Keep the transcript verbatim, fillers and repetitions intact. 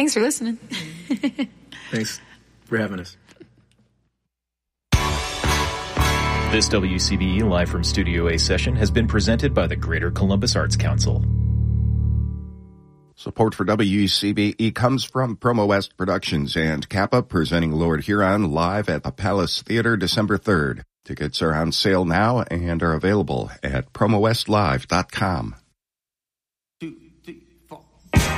Thanks for listening. Thanks for having us. This W C B E Live from Studio A session has been presented by the Greater Columbus Arts Council. Support for W C B E comes from Promo West Productions and Kappa, presenting Lord Huron live at the Palace Theater December third. Tickets are on sale now and are available at promo west live dot com.